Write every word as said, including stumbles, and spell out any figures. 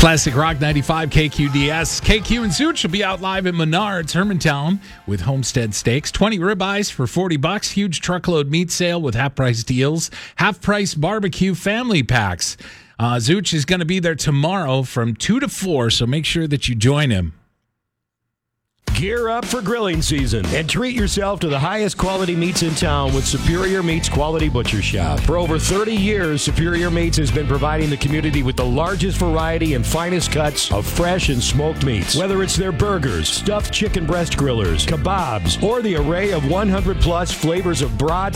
Classic Rock ninety-five K Q D S. K Q and Zooch will be out live at Menards, Hermantown, with Homestead Steaks. twenty ribeyes for forty bucks. Huge truckload meat sale with half-price deals. Half-price barbecue family packs. Uh, Zooch is going to be there tomorrow from two to four, so make sure that you join him. Gear up for grilling season and treat yourself to the highest quality meats in town with Superior Meats Quality Butcher Shop. For over thirty years, Superior Meats has been providing the community with the largest variety and finest cuts of fresh and smoked meats. Whether it's their burgers, stuffed chicken breast grillers, kebabs, or the array of one hundred plus flavors of brats,